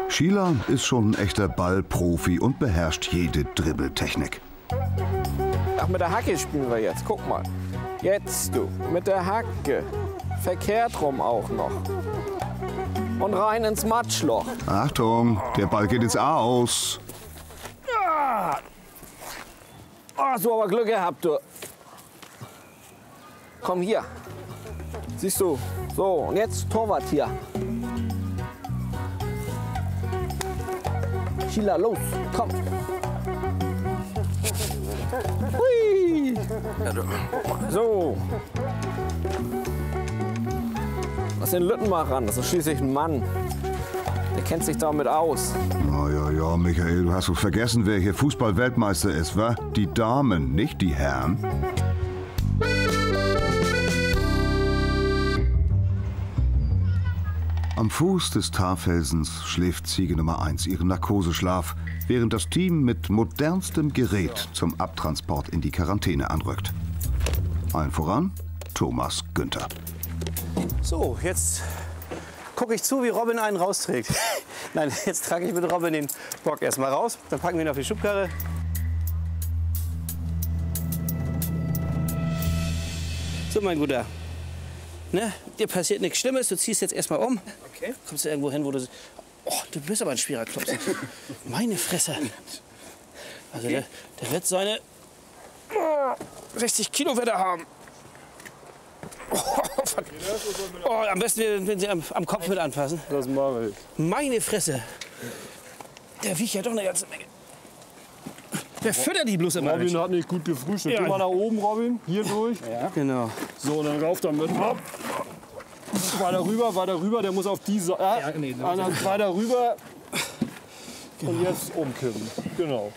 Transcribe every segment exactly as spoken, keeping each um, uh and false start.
Sheila ist schon ein echter Ballprofi und beherrscht jede Dribbeltechnik. Ach, mit der Hacke spielen wir jetzt. Guck mal. Jetzt du, mit der Hacke. Verkehrt rum auch noch. Und rein ins Matschloch. Achtung, der Ball geht ins Aus. Ah. Oh, hast du aber Glück gehabt, du. Komm hier. Siehst du? So, und jetzt Torwart hier. Sheila, los, komm. Hui. So. Lass den Lütten mal ran, das ist schließlich ein Mann. Der kennt sich damit aus. Na ja, ja, Michael, du hast doch vergessen, wer hier Fußball-Weltmeister ist, wa? Die Damen, nicht die Herren. Am Fuß des Tarfelsens schläft Ziege Nummer eins ihren Narkoseschlaf, während das Team mit modernstem Gerät zum Abtransport in die Quarantäne anrückt. Allen voran Thomas Günther. So, jetzt gucke ich zu, wie Robin einen rausträgt. Nein, jetzt trage ich mit Robin den Bock erstmal raus. Dann packen wir ihn auf die Schubkarre. So, mein Guter. Ne? Dir passiert nichts Schlimmes, du ziehst jetzt erstmal um. Okay. Kommst du irgendwo hin, wo du... Oh, du bist aber ein schwerer Klops. Meine Fresse. Also der, der wird seine sechzig Kilo wird er haben. Oh, oh, am besten, wenn Sie am, am Kopf mit anfassen. Das mache ich. Meine Fresse. Der wiegt ja doch eine ganze Menge. Wer füttert die bloß immer? Robin hat nicht gut gefrühstückt. Ja. Geh mal nach oben, Robin. Hier durch. Ja. Genau. So, und dann rauf damit. Hopp. Weiter rüber, weiter rüber. Der muss auf die Seite. Äh, ja, nee, weiter rüber. Genau. Und jetzt umkippen. Genau.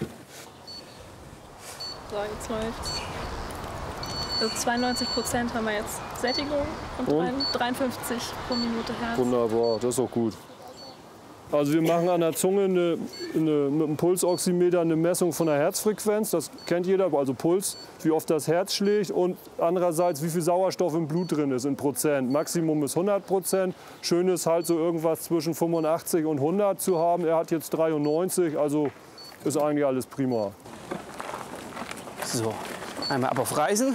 So, jetzt läuft's. Also zweiundneunzig Prozent haben wir jetzt Sättigung und, und dreiundfünfzig pro Minute Herz. Wunderbar, das ist auch gut. Also wir machen an der Zunge eine, eine, mit dem Pulsoximeter eine Messung von der Herzfrequenz. Das kennt jeder, also Puls, wie oft das Herz schlägt und andererseits wie viel Sauerstoff im Blut drin ist in Prozent. Maximum ist hundert Prozent. Schön ist halt so irgendwas zwischen fünfundachtzig und hundert zu haben. Er hat jetzt dreiundneunzig, also ist eigentlich alles prima. So, einmal ab auf Reisen.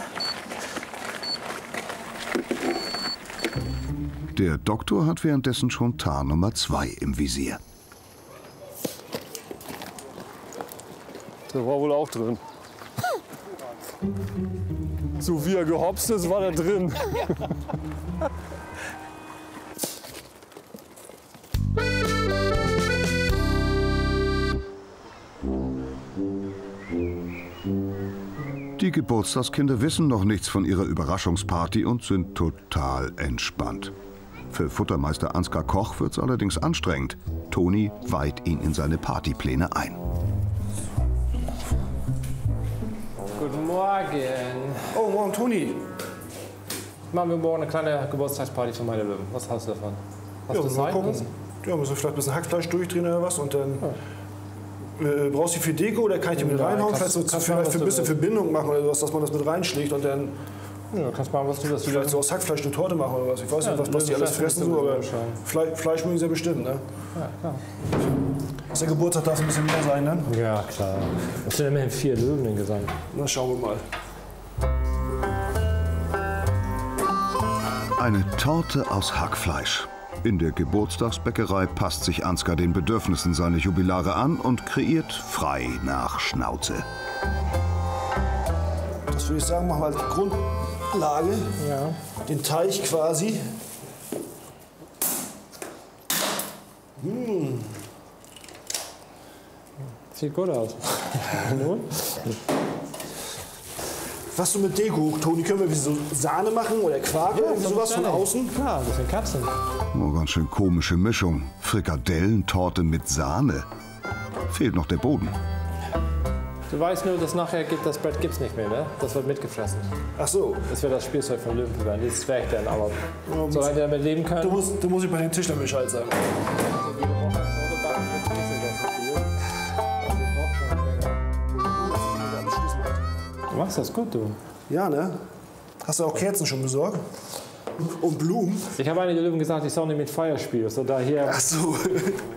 Der Doktor hat währenddessen schon Tar Nummer zwei im Visier. Der war wohl auch drin. So wie er gehopst ist, war der drin. Die Geburtstagskinder wissen noch nichts von ihrer Überraschungsparty und sind total entspannt. Für Futtermeister Ansgar Koch wird's allerdings anstrengend. Toni weiht ihn in seine Partypläne ein. Guten Morgen. Oh, morgen, Toni. Machen wir morgen eine kleine Geburtstagsparty für meine Löwen. Was hast du davon? Hast Ja, du mal Zeit? gucken. Ja, müssen wir vielleicht ein bisschen Hackfleisch durchdrehen oder was und dann... Äh, brauchst du viel Deko oder kann ich die mit Ja, reinhauen? kannst- Vielleicht so kannst für, machen, für ein was bisschen du willst. Verbindung machen oder was, dass man das mit reinschlägt und dann Ja, kannst machen, was du willst. vielleicht so aus Hackfleisch eine Torte machen oder was. Ich weiß Ja, nicht, was, was die alles Löwenfleisch fressen, so, musst du aber wahrscheinlich. Fleisch, Fleisch mögen sie ja bestimmt, ne? Ja, klar. Ist der Geburtstag darf ein bisschen mehr sein, ne? Ja, klar. Es sind immerhin vier Löwen im Gesang. Na, schauen wir mal. Eine Torte aus Hackfleisch. In der Geburtstagsbäckerei passt sich Ansgar den Bedürfnissen seiner Jubilare an und kreiert frei nach Schnauze. Das würde ich sagen, machen wir als Grundlage. Ja. Den Teig quasi. Mmh. Sieht gut aus. Nun? Was so mit Deko, Toni, können wir wie so Sahne machen oder Quark oder irgendwie sowas von außen? Klar, ein bisschen Katzen. Oh, ganz schön komische Mischung. Frikadellentorte mit Sahne. Fehlt noch der Boden. Du weißt nur, dass nachher gibt, das Brett gibt's nicht mehr, ne? Das wird mitgefressen. Ach so. Das wird das Spielzeug von Löwen werden, dieses Zwerg dann, aber Ja, solange der damit leben kann. Du musst, du musst ich bei den Tischlern Bescheid sagen. Du machst das gut, du. Ja, ne? Hast du auch Kerzen schon besorgt? Und Blumen? Ich habe einigen Löwen gesagt, ich soll nicht mit Feuer spielen. So daher Ach so.